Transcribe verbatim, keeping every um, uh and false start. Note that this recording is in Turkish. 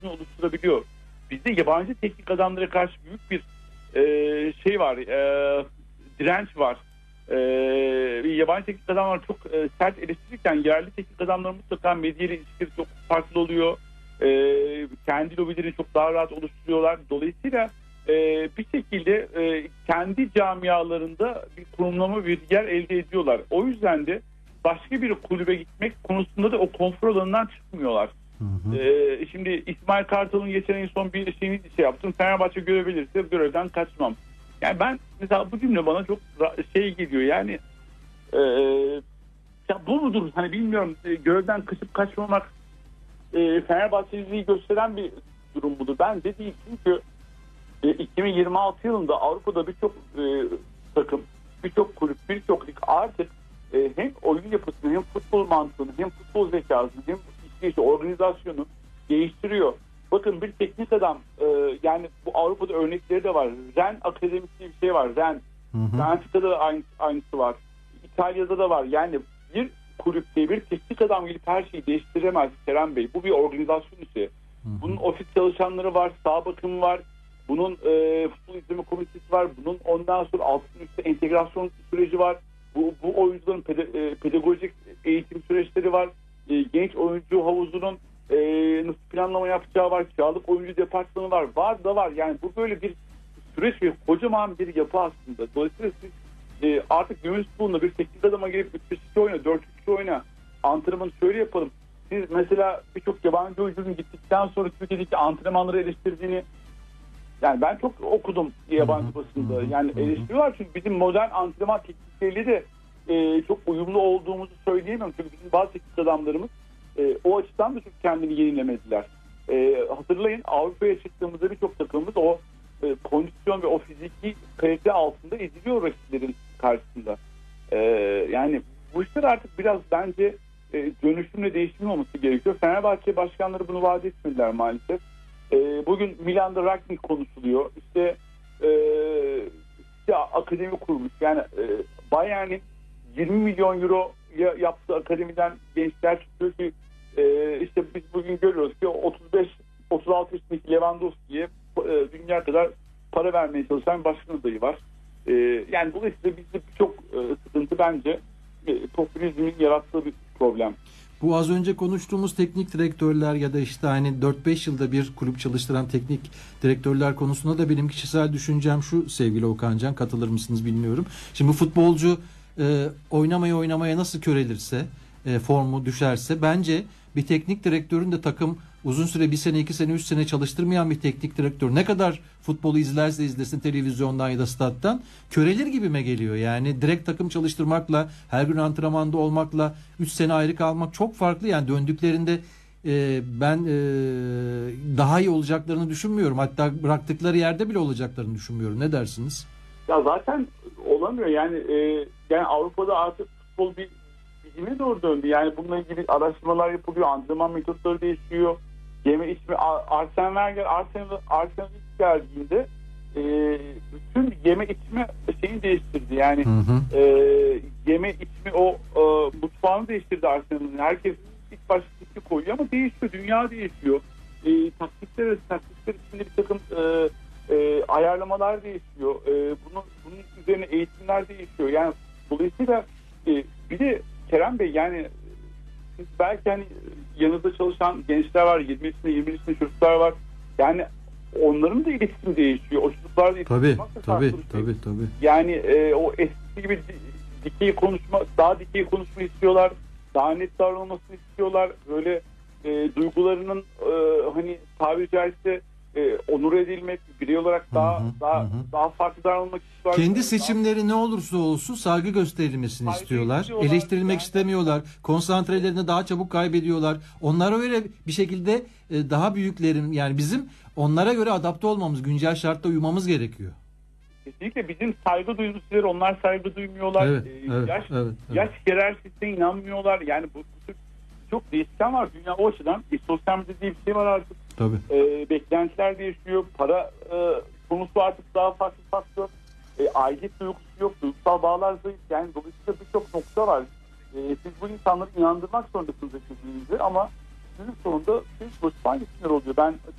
yapısını oluşturabiliyor. Bizde yabancı teknik adamlara karşı büyük bir e, şey var, e, direnç var. E, yabancı teknik adamlar çok e, sert eleştirirken yerli teknik adamlar mutlaka medyayla ilişkileri çok farklı oluyor. E, kendi lobilerini çok daha rahat oluşturuyorlar. Dolayısıyla e, bir şekilde e, kendi camialarında bir konumlama, bir yer elde ediyorlar. O yüzden de başka bir kulübe gitmek konusunda da o konfor alanından çıkmıyorlar. Hı hı. Ee, şimdi İsmail Kartal'ın geçen en son bir şeyini şey yaptım. Fenerbahçe görebilirse görevden kaçmam. Yani ben mesela bu cümle bana çok şey geliyor. Yani e, ya bu mudur? Hani bilmiyorum. E, görevden kaçıp kaçmamak e, Fenerbahçe'yi gösteren bir durum budur. Bence değil. Çünkü e, iki bin yirmi altı yılında Avrupa'da birçok e, takım, birçok kulüp, birçok lig artık e, hem oyun yapısını, hem futbol mantığını, hem futbol zekasını, hem işte organizasyonu değiştiriyor. Bakın bir teknik adam e, yani bu Avrupa'da örnekleri de var. Ren Akademisi diye bir şey var. Ren. Belçika'da da aynı, aynısı var. İtalya'da da var. Yani bir kulüpte bir teknik adam gelip her şeyi değiştiremez Kerem Bey. Bu bir organizasyon işi. Bunun ofis çalışanları var, sağ bakımı var. Bunun e, futbol izleme komitesi var. Bunun ondan sonra altın üstte entegrasyon süreci var. Bu, bu oyuncuların pede, e, pedagojik eğitim süreçleri var. E, genç oyuncu havuzunun e, nasıl planlama yapacağı var. Kiralık oyuncu departmanı var. Var da var. Yani bu böyle bir süreç ve kocaman bir yapı aslında. Dolayısıyla siz e, artık gümüş futbolunda bir teknik adama gelip üç beş iki oyna, dört üç iki oyna, antrenmanı şöyle yapalım. Siz mesela birçok yabancı oyuncunun gittikten sonra Türkiye'deki antrenmanları eleştirdiğini, yani ben çok okudum yabancı basında. Yani eleştiriyorlar çünkü bizim modern antrenman teknikleriyle de e, çok uyumlu olduğumuzu söyleyemem. Çünkü bizim bazı teknik adamlarımız e, o açıdan da çok kendini yenilemediler. E, hatırlayın Avrupa'ya çıktığımızda birçok takımımız o e, kondisyon ve o fiziki kalite altında eziliyor rakiplerin karşısında. E, yani bu işler artık biraz bence e, dönüşümle değişimin olması gerekiyor. Fenerbahçe başkanları bunu vaat etmediler maalesef. E, bugün Milan'da Rangnick konuşuluyor. İşte, e, işte akademi kurmuş. Yani e, Bayern'in yirmi milyon euro yaptığı akademiden gençler çıkıyor ki e, işte biz bugün görüyoruz ki otuz beş otuz altı yaşındaki Lewandowski'ye e, dünya kadar para vermeye çalışan başkan adayı var. E, yani dolayısıyla bizde birçok e, sıkıntı bence e, popülizmin yarattığı bir problem. Bu az önce konuştuğumuz teknik direktörler ya da işte hani dört beş yılda bir kulüp çalıştıran teknik direktörler konusunda da benim kişisel düşüncem şu sevgili Okancan, katılır mısınız bilmiyorum. Şimdi futbolcu e, oynamaya oynamaya nasıl körelirse, e, formu düşerse, bence bir teknik direktörün de takım uzun süre bir sene, iki sene, üç sene çalıştırmayan bir teknik direktör ne kadar futbolu izlerse izlesin televizyondan ya da stat'tan körelir gibime geliyor. Yani direkt takım çalıştırmakla, her gün antrenmanda olmakla üç sene ayrı kalmak çok farklı. Yani döndüklerinde e, ben e, daha iyi olacaklarını düşünmüyorum. Hatta bıraktıkları yerde bile olacaklarını düşünmüyorum. Ne dersiniz? Ya zaten olamıyor. Yani e, yani Avrupa'da artık futbol bir bilime doğru döndü. Yani bununla ilgili araştırmalar yapılıyor. Antrenman metotları değişiyor. Yeme içme, Arsene Wenger Arsenal Arsenal ilk geldiğinde e, bütün yeme içme şeyini değiştirdi. Yani hı hı. E, yeme içme o e, mutfağını değiştirdi Arsenal'ın. Herkes ilk başta tepki koyuyor ama değişiyor. Dünya değişiyor. E, taktikler, taktikler içinde bir takım e, e, ayarlamalar değişiyor. E, bunun, bunun üzerine eğitimler değişiyor. Yani dolayısıyla e, bir de Kerem Bey, yani siz belki hani yanınızda çalışan gençler var, yirmi yaşında yirmi yaşında çocuklar var. Yani onların da iletişim değişiyor. O çocuklar da tabii tabii tabii tabii. Yani e, o eski gibi dikey konuşma, daha dikey konuşma istiyorlar. Daha net davranılmasını istiyorlar. Böyle e, duygularının e, hani tabiri caizse e, onur edilmek, birey olarak daha hı hı, daha hı. daha farklı davranılmak istiyorlar. Kendi seçimleri daha... ne olursa olsun saygı gösterilmesini saygı istiyorlar. istiyorlar. Eleştirilmek yani istemiyorlar. Konsantrelerini daha çabuk kaybediyorlar. Onlara öyle bir şekilde e, daha büyüklerin, yani bizim onlara göre adapte olmamız, güncel şartta uymamız gerekiyor. Kesinlikle bizim saygı duygusuları, onlar saygı duymuyorlar. Evet, ee, evet, yaş evet, evet. yaş hiyerarşisine inanmıyorlar. Yani bu, bu çok değişken var dünya o açıdan. E, sosyal medya diye bir şey var artık. Tabii. E, beklentiler değişiyor. Para e, konusu artık daha farklı farklı. E, aidiyet duygusu yok. Duygusal bağlar zayıf. Yani dolayısıyla birçok nokta var. E, siz bu insanları inandırmak zorundasınız dediğinizde ama günün sonunda siz başıpan gitsinler oluyor. Ben